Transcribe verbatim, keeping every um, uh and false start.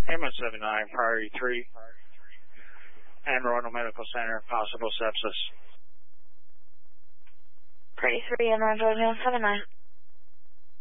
M one seven nine, priority three, Anne Arundel Medical Center, possible sepsis. Priority three, Anne Arundel, M one seven nine.